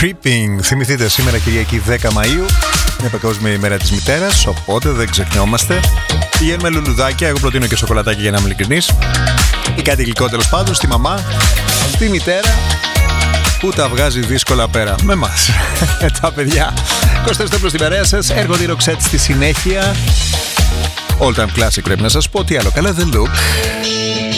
Creeping. Θυμηθείτε, σήμερα Κυριακή 10 Μαΐου είναι Παγκόσμια ημέρα της μητέρας, οπότε δεν ξεχνιόμαστε. Πηγαίνουμε λουλουδάκια, εγώ προτείνω και σοκολατάκι για να είμαι ειλικρινής, ή κάτι γλυκό τέλος πάντων, στη μαμά, στη μητέρα που τα βγάζει δύσκολα πέρα με εμάς. Τα παιδιά. Κώστας Στέπλος στην παρέα σας, έρχονται οι Roxette στη συνέχεια. All time classic πρέπει να σας πω, τι άλλο, καλά The Look.